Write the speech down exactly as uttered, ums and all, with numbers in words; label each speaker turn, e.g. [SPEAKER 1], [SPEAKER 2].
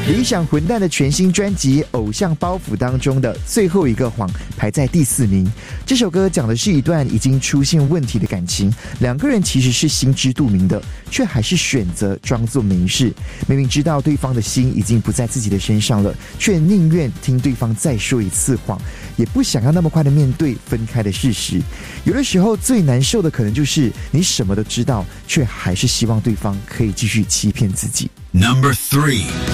[SPEAKER 1] 理想混蛋的全新专辑《偶像包袱》当中的最后一个谎排在第四名。这首歌讲的是一段已经出现问题的感情，两个人其实是心知肚明的，却还是选择装作没事。明明知道对方的心已经不在自己的身上了，却宁愿听对方再说一次谎，也不想要那么快的面对分开的事实。有的时候最难受的可能就是你什么都知道，却还是希望对方可以继续欺骗自己。
[SPEAKER 2] Number three.